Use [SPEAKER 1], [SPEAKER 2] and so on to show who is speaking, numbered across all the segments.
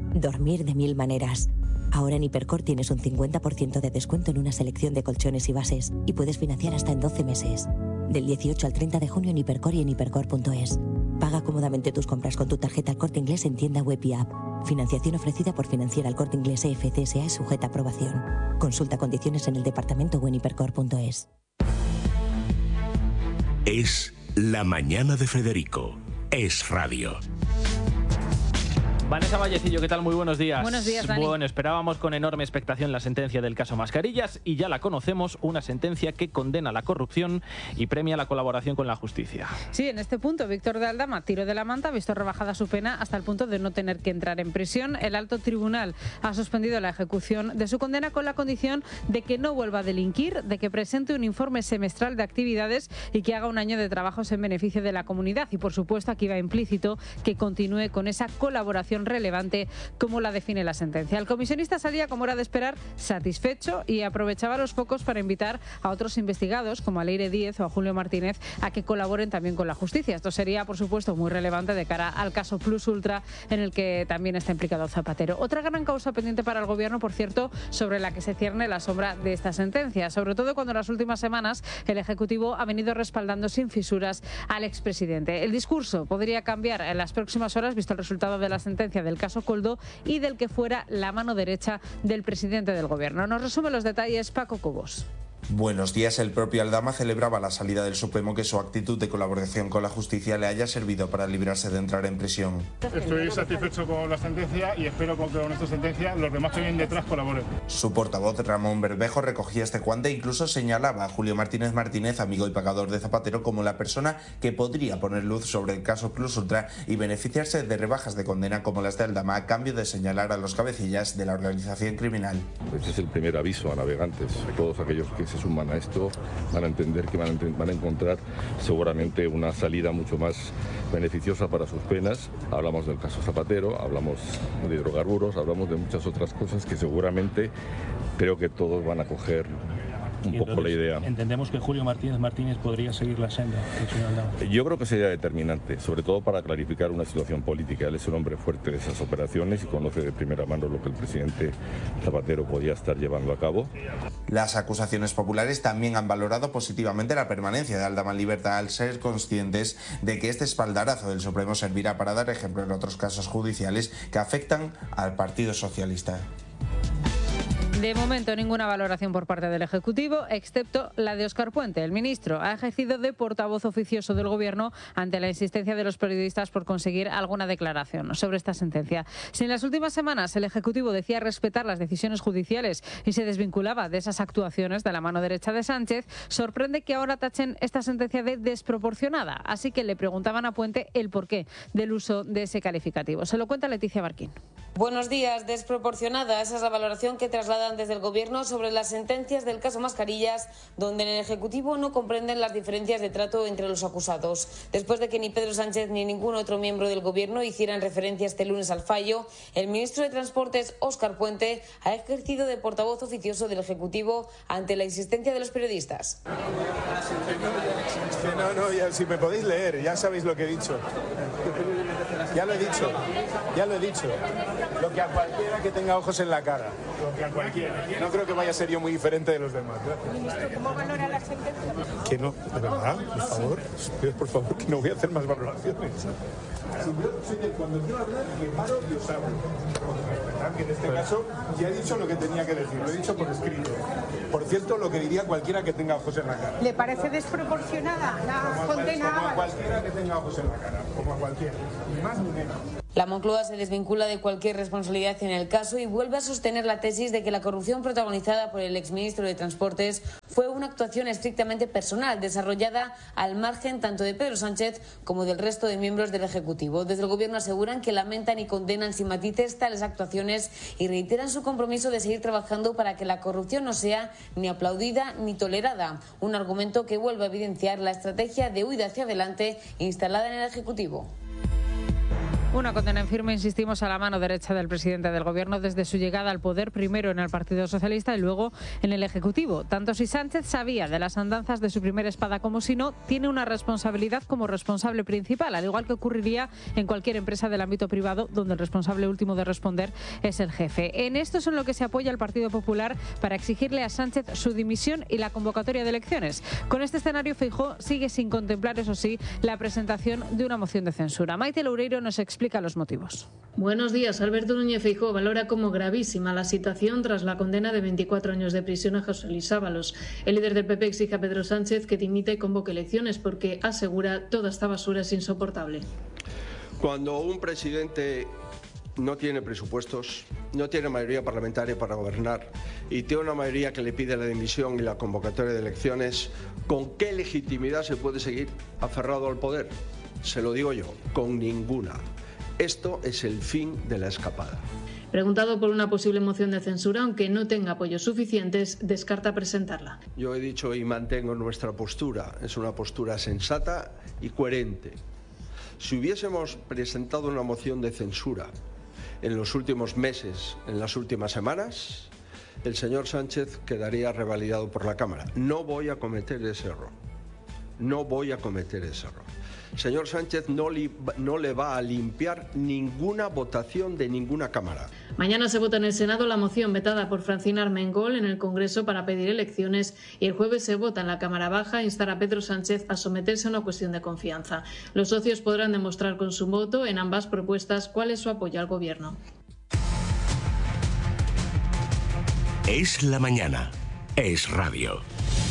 [SPEAKER 1] Dormir de 1000 maneras. Ahora en Hipercor tienes un 50% de descuento en una selección de colchones y bases y puedes financiar hasta en 12 meses. Del 18 al 30 de junio en Hipercor y en hipercor.es. Paga cómodamente tus compras con tu tarjeta El Corte Inglés en tienda web y app. Financiación ofrecida por Financiera El Corte Inglés EFCSA es sujeta a aprobación. Consulta condiciones en el departamento o en hipercor.es.
[SPEAKER 2] Es La Mañana de Federico. Es radio.
[SPEAKER 3] Vanessa Vallecillo, ¿qué tal? Muy buenos días.
[SPEAKER 4] Buenos días, Dani.
[SPEAKER 3] Bueno, esperábamos con enorme expectación la sentencia del caso Mascarillas y ya la conocemos, una sentencia que condena la corrupción y premia la colaboración con la justicia.
[SPEAKER 4] Sí, en este punto, Víctor de Aldama, tiro de la manta, ha visto rebajada su pena hasta el punto de no tener que entrar en prisión. El alto tribunal ha suspendido la ejecución de su condena con la condición de que no vuelva a delinquir, de que presente un informe semestral de actividades y que haga un año de trabajos en beneficio de la comunidad. Y, por supuesto, aquí va implícito que continúe con esa colaboración relevante como la define la sentencia. El comisionista salía, como era de esperar, satisfecho y aprovechaba los focos para invitar a otros investigados como a Leire Díez o a Julio Martínez a que colaboren también con la justicia. Esto sería, por supuesto, muy relevante de cara al caso Plus Ultra en el que también está implicado Zapatero. Otra gran causa pendiente para el gobierno, por cierto, sobre la que se cierne la sombra de esta sentencia, sobre todo cuando en las últimas semanas el Ejecutivo ha venido respaldando sin fisuras al expresidente. El discurso podría cambiar en las próximas horas, visto el resultado de la sentencia del caso Koldo y del que fuera la mano derecha del presidente del gobierno. Nos resume los detalles Paco Cobos.
[SPEAKER 5] Buenos días. El propio Aldama celebraba la salida del Supremo que su actitud de colaboración con la justicia le haya servido para librarse de entrar en prisión.
[SPEAKER 6] Estoy satisfecho con la sentencia y espero que con esta sentencia los demás que vienen detrás colaboren.
[SPEAKER 5] Su portavoz Ramón Bermejo recogía este guante e incluso señalaba a Julio Martínez Martínez, amigo y pagador de Zapatero, como la persona que podría poner luz sobre el caso Plus Ultra y beneficiarse de rebajas de condena como las de Aldama a cambio de señalar a los cabecillas de la organización criminal.
[SPEAKER 7] Este es el primer aviso a navegantes. Todos aquellos que se suman a esto van a entender que van a encontrar seguramente una salida mucho más beneficiosa para sus penas. Hablamos del caso Zapatero, hablamos de hidrocarburos, hablamos de muchas otras cosas que seguramente creo que todos van a coger un poco la idea.
[SPEAKER 8] Entendemos que Julio Martínez podría seguir la senda del señor Aldama.
[SPEAKER 7] Yo creo que sería determinante, sobre todo para clarificar una situación política. Él es un hombre fuerte de esas operaciones y conoce de primera mano lo que el presidente Zapatero podía estar llevando a cabo.
[SPEAKER 5] Las acusaciones populares también han valorado positivamente la permanencia de Aldama en libertad al ser conscientes de que este espaldarazo del Supremo servirá para dar ejemplo en otros casos judiciales que afectan al Partido Socialista.
[SPEAKER 4] De momento, ninguna valoración por parte del Ejecutivo, excepto la de Óscar Puente. El ministro ha ejercido de portavoz oficioso del Gobierno ante la insistencia de los periodistas por conseguir alguna declaración sobre esta sentencia. Si en las últimas semanas el Ejecutivo decía respetar las decisiones judiciales y se desvinculaba de esas actuaciones de la mano derecha de Sánchez, sorprende que ahora tachen esta sentencia de desproporcionada. Así que le preguntaban a Puente el porqué del uso de ese calificativo. Se lo cuenta Leticia Barquín.
[SPEAKER 9] Buenos días. Desproporcionada. Esa es la valoración que trasladan desde el Gobierno sobre las sentencias del caso Mascarillas, donde en el Ejecutivo no comprenden las diferencias de trato entre los acusados. Después de que ni Pedro Sánchez ni ningún otro miembro del Gobierno hicieran referencia este lunes al fallo, el ministro de Transportes, Óscar Puente, ha ejercido de portavoz oficioso del Ejecutivo ante la insistencia de los periodistas.
[SPEAKER 6] No, ya, si me podéis leer, ya sabéis lo que he dicho. Ya lo he dicho. Lo que a cualquiera que tenga ojos en la cara. Lo que a cualquiera. No creo que vaya a ser yo muy diferente de los demás.
[SPEAKER 9] Ministro, ¿cómo valora la sentencia?
[SPEAKER 6] Que no, de verdad, por favor, que no voy a hacer más valoraciones. Cuando quiero hablar, me paro y os hablo. Que en este caso ya he dicho lo que tenía que decir, lo he dicho por escrito. Por cierto, lo que diría cualquiera que tenga ojos en la cara.
[SPEAKER 9] ¿Le parece desproporcionada la condena?
[SPEAKER 6] Como a cualquiera que tenga ojos en la cara, como a cualquiera, ni más ni menos.
[SPEAKER 9] La Moncloa se desvincula de cualquier responsabilidad en el caso y vuelve a sostener la tesis de que la corrupción protagonizada por el exministro de Transportes fue una actuación estrictamente personal, desarrollada al margen tanto de Pedro Sánchez como del resto de miembros del Ejecutivo. Desde el Gobierno aseguran que lamentan y condenan sin matices tales actuaciones y reiteran su compromiso de seguir trabajando para que la corrupción no sea ni aplaudida ni tolerada. Un argumento que vuelve a evidenciar la estrategia de huida hacia adelante instalada en el Ejecutivo.
[SPEAKER 4] Una condena en firme, insistimos, a la mano derecha del presidente del Gobierno desde su llegada al poder, primero en el Partido Socialista y luego en el Ejecutivo. Tanto si Sánchez sabía de las andanzas de su primera espada como si no, tiene una responsabilidad como responsable principal, al igual que ocurriría en cualquier empresa del ámbito privado, donde el responsable último de responder es el jefe. En esto es en lo que se apoya el Partido Popular para exigirle a Sánchez su dimisión y la convocatoria de elecciones. Con este escenario, Feijóo sigue sin contemplar, eso sí, la presentación de una moción de censura. Maite Loureiro nos explica los motivos.
[SPEAKER 10] Buenos días. Alberto Núñez Feijóo valora como gravísima la situación tras la condena de 24 años de prisión a José Luis Ábalos. El líder del PP exige a Pedro Sánchez que dimita y convoque elecciones porque, asegura, toda esta basura es insoportable.
[SPEAKER 11] Cuando un presidente no tiene presupuestos, no tiene mayoría parlamentaria para gobernar y tiene una mayoría que le pide la dimisión y la convocatoria de elecciones, ¿con qué legitimidad se puede seguir aferrado al poder? Se lo digo yo, con ninguna. Esto es el fin de la escapada.
[SPEAKER 10] Preguntado por una posible moción de censura, aunque no tenga apoyos suficientes, descarta presentarla.
[SPEAKER 11] Yo he dicho y mantengo nuestra postura. Es una postura sensata y coherente. Si hubiésemos presentado una moción de censura en los últimos meses, en las últimas semanas, el señor Sánchez quedaría revalidado por la Cámara. No voy a cometer ese error. No voy a cometer ese error. Señor Sánchez no le va a limpiar ninguna votación de ninguna Cámara.
[SPEAKER 10] Mañana se vota en el Senado la moción vetada por Francina Armengol en el Congreso para pedir elecciones y el jueves se vota en la Cámara Baja a instar a Pedro Sánchez a someterse a una cuestión de confianza. Los socios podrán demostrar con su voto en ambas propuestas cuál es su apoyo al Gobierno.
[SPEAKER 2] Es la mañana. Es radio.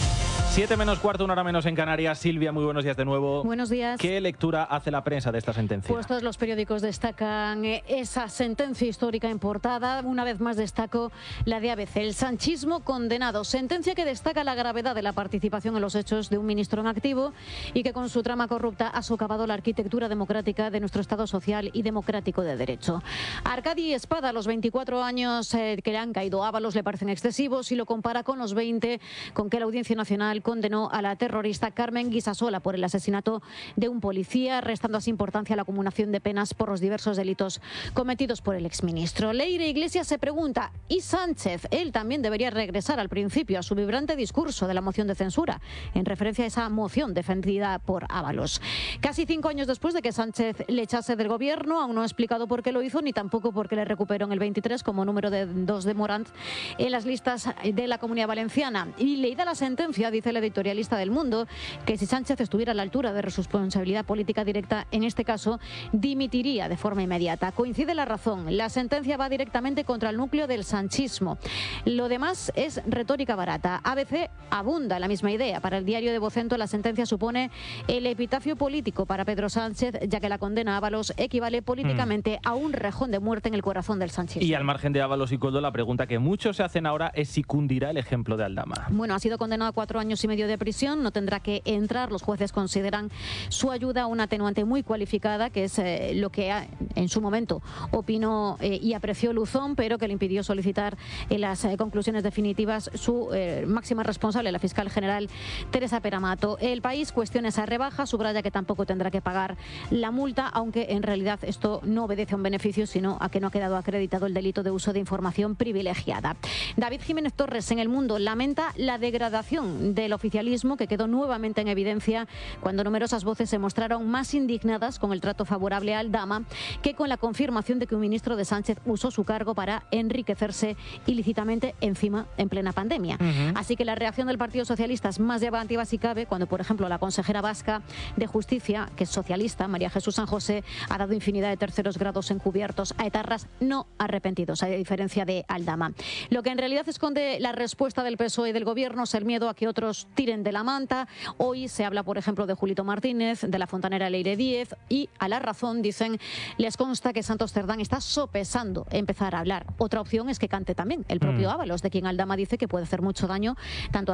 [SPEAKER 3] 7 menos cuarto, 1 hora menos en Canarias. Silvia, muy buenos días de nuevo.
[SPEAKER 12] Buenos días.
[SPEAKER 3] ¿Qué lectura hace la prensa de esta sentencia?
[SPEAKER 12] Pues todos los periódicos destacan esa sentencia histórica en portada. Una vez más destaco la de ABC. El sanchismo condenado. Sentencia que destaca la gravedad de la participación en los hechos de un ministro en activo y que con su trama corrupta ha socavado la arquitectura democrática de nuestro Estado social y democrático de derecho. Arcadi Espada, los 24 años que le han caído a Ábalos le parecen excesivos y lo compara con los 20 con que la Audiencia Nacional condenó a la terrorista Carmen Guisasola por el asesinato de un policía, restando así importancia a la acumulación de penas por los diversos delitos cometidos por el exministro. Leire Iglesias se pregunta, ¿y Sánchez? Él también debería regresar al principio a su vibrante discurso de la moción de censura, en referencia a esa moción defendida por Ábalos. Casi 5 años después de que Sánchez le echase del gobierno, aún no ha explicado por qué lo hizo, ni tampoco por qué le recuperó en el 23 como número 2 de Morant en las listas de la Comunidad Valenciana. Y leída la sentencia, dice el editorialista del Mundo, que si Sánchez estuviera a la altura de su responsabilidad política directa, en este caso, dimitiría de forma inmediata. Coincide la razón. La sentencia va directamente contra el núcleo del sanchismo. Lo demás es retórica barata. ABC abunda la misma idea. Para el diario de Vocento, la sentencia supone el epitafio político para Pedro Sánchez, ya que la condena a Ábalos equivale políticamente a un rejón de muerte en el corazón del sanchismo.
[SPEAKER 3] Y al margen de Ábalos y Koldo, la pregunta que muchos se hacen ahora es si cundirá el ejemplo de Aldama.
[SPEAKER 12] Bueno, ha sido condenado a 4 años y medio de prisión, no tendrá que entrar. Los jueces consideran su ayuda una atenuante muy cualificada, que es lo que en su momento opinó y apreció Luzón, pero que le impidió solicitar en las conclusiones definitivas su máxima responsable, la fiscal general Teresa Peramato. El País cuestiona esa rebaja, subraya que tampoco tendrá que pagar la multa, aunque en realidad esto no obedece a un beneficio, sino a que no ha quedado acreditado el delito de uso de información privilegiada. David Jiménez Torres, en El Mundo, lamenta la degradación del oficialismo, que quedó nuevamente en evidencia cuando numerosas voces se mostraron más indignadas con el trato favorable a Aldama que con la confirmación de que un ministro de Sánchez usó su cargo para enriquecerse ilícitamente, encima en plena pandemia. Así que la reacción del Partido Socialista es más llamativa si cabe, cuando por ejemplo la consejera vasca de Justicia, que es socialista, María Jesús San José, ha dado infinidad de terceros grados encubiertos a etarras no arrepentidos, a diferencia de Aldama. Lo que en realidad esconde la respuesta del PSOE y del Gobierno es el miedo a que otros tiren de la manta. Hoy se habla, por ejemplo, de Julito Martínez, de la fontanera Leire Díez, y a La Razón dicen, les consta que Santos Cerdán está sopesando empezar a hablar. Otra opción es que cante también el propio Ábalos, de quien Aldama dice que puede hacer mucho daño tanto a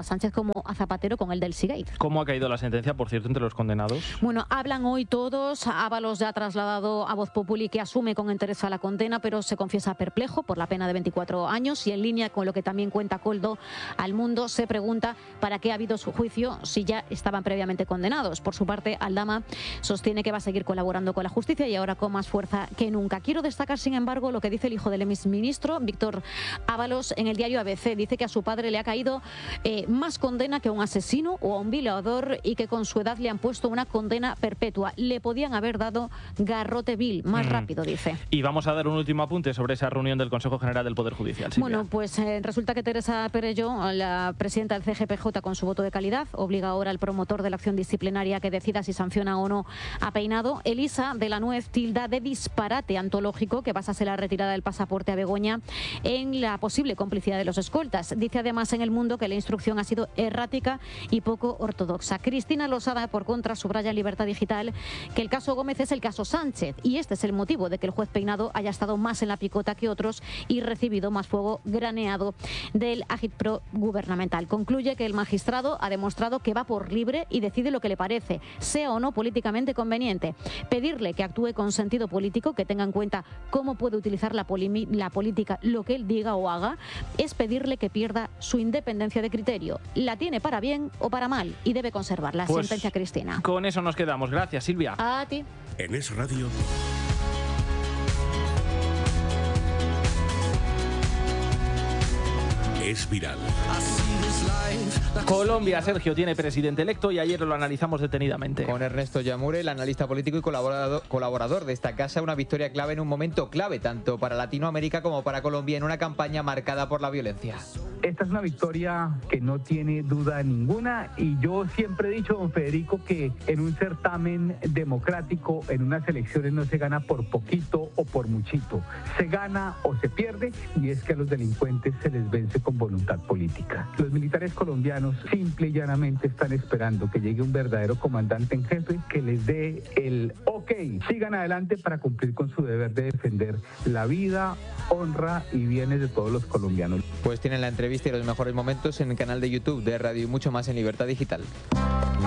[SPEAKER 12] a Sánchez como a Zapatero con el del Seagate.
[SPEAKER 3] ¿Cómo ha caído la sentencia, por cierto, entre los condenados?
[SPEAKER 12] Bueno, hablan hoy todos. Ábalos ya ha trasladado a Voz Populi que asume con interés a la condena, pero se confiesa perplejo por la pena de 24 años y en línea con lo que también cuenta Koldo al Mundo, se pregunta para qué ha habido su juicio si ya estaban previamente condenados. Por su parte, Aldama sostiene que va a seguir colaborando con la justicia y ahora con más fuerza que nunca. Quiero destacar, sin embargo, lo que dice el hijo del exministro, Víctor Ábalos, en el diario ABC. Dice que a su padre le ha caído más condena que a un asesino o a un violador y que con su edad le han puesto una condena perpetua. Le podían haber dado garrote vil, más rápido, dice.
[SPEAKER 3] Y vamos a dar un último apunte sobre esa reunión del Consejo General del Poder Judicial. Silvia.
[SPEAKER 12] Bueno, pues resulta que Teresa Perelló, la presidenta del CGPJ, con su voto de calidad, obliga ahora al promotor de la acción disciplinaria que decida si sanciona o no a Peinado. Elisa de la Nuez tilda de disparate antológico que basase la retirada del pasaporte a Begoña en la posible complicidad de los escoltas. Dice además en El Mundo que la instrucción ha sido errática y poco ortodoxa. Cristina Losada, por contra, subraya en Libertad Digital que el caso Gómez es el caso Sánchez y este es el motivo de que el juez Peinado haya estado más en la picota que otros y recibido más fuego graneado del agitprop gubernamental. Concluye que el magistrado ha demostrado que va por libre y decide lo que le parece, sea o no políticamente conveniente. Pedirle que actúe con sentido político, que tenga en cuenta cómo puede utilizar la política lo que él diga o haga, es pedirle que pierda su independencia de criterio. La tiene para bien o para mal y debe conservarla.
[SPEAKER 3] Pues
[SPEAKER 12] sentencia Cristina.
[SPEAKER 3] Con eso nos quedamos. Gracias, Silvia.
[SPEAKER 12] A ti.
[SPEAKER 2] En Es Radio. Es viral.
[SPEAKER 3] Colombia, Sergio, tiene presidente electo y ayer lo analizamos detenidamente.
[SPEAKER 13] Con Ernesto Yamure, el analista político y colaborador de esta casa, una victoria clave en un momento clave, tanto para Latinoamérica como para Colombia, en una campaña marcada por la violencia.
[SPEAKER 14] Esta es una victoria que no tiene duda ninguna y yo siempre he dicho, don Federico, que en un certamen democrático, en unas elecciones no se gana por poquito o por muchito, se gana o se pierde y es que a los delincuentes se les vence con voluntad política. Los militares colombianos simple y llanamente están esperando que llegue un verdadero comandante en jefe que les dé el ok, sigan adelante para cumplir con su deber de defender la vida, honra y bienes de todos los colombianos.
[SPEAKER 13] Pues tienen la entrevista y los mejores momentos en el canal de YouTube de Radio y mucho más en Libertad Digital.